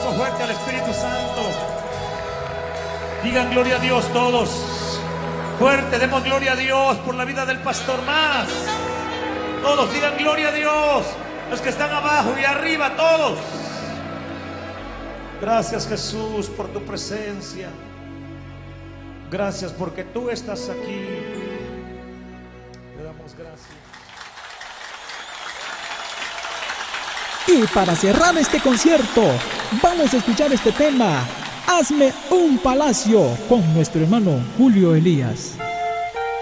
aplauso fuerte al Espíritu Santo. Digan gloria a Dios todos. Fuerte, demos gloria a Dios por la vida del pastor Más. Todos digan gloria a Dios. Los que están abajo y arriba, todos. Gracias, Jesús, por tu presencia. Gracias porque tú estás aquí. Te damos gracias. Y para cerrar este concierto, vamos a escuchar este tema, Hazme un palacio, con nuestro hermano Julio Elías.